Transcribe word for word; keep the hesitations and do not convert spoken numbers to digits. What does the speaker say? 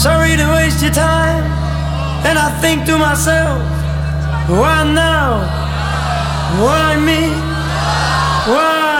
Sorry to waste your time. And I think to myself, why now? Why me? Why?